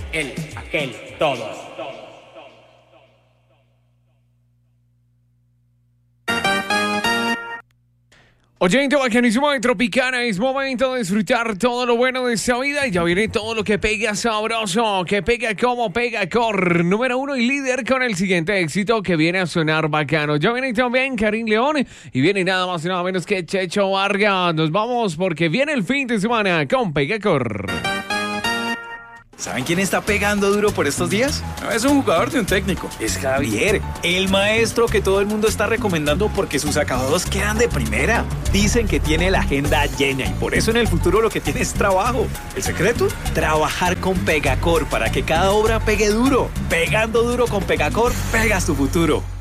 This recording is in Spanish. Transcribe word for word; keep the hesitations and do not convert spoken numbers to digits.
él, aquel, todos. Oyente bacanísimo de Tropicana, es momento de disfrutar todo lo bueno de esta vida y ya viene todo lo que pega sabroso, que pega como pega Cor, número uno y líder con el siguiente éxito que viene a sonar bacano. Ya viene también Karim León y viene nada más y nada menos que Checho Vargas. Nos vamos porque viene el fin de semana con Pega Cor. ¿Saben quién está pegando duro por estos días? No es un jugador de un técnico, es Javier, el maestro que todo el mundo está recomendando porque sus acabados quedan de primera. Dicen que tiene la agenda llena y por eso en el futuro lo que tiene es trabajo. ¿El secreto? Trabajar con Pegacor para que cada obra pegue duro. Pegando duro con Pegacor, pegas tu futuro.